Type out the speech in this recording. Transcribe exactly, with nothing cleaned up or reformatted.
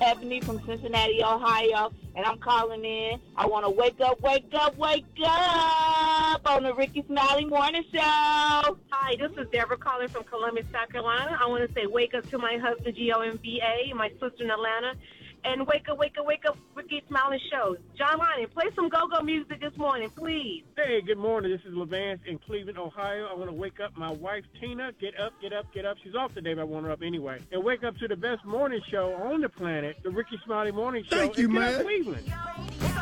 Stephanie from Cincinnati, Ohio, and I'm calling in. I want to wake up, wake up, wake up on the Ricky Smiley Morning Show. Hi, this is Deborah calling from Columbus, South Carolina. I want to say wake up to my husband, G O M B A, my sister in Atlanta. And wake up, wake up, wake up, Ricky Smiley Show. John Lennon, play some go-go music this morning, please. Hey, good morning. This is Levance in Cleveland, Ohio. I want to wake up my wife, Tina. Get up, get up, get up. She's off today, but I want her up anyway. And wake up to the best morning show on the planet, the Ricky Smiley Morning Show. Thank you, in man. Cleveland.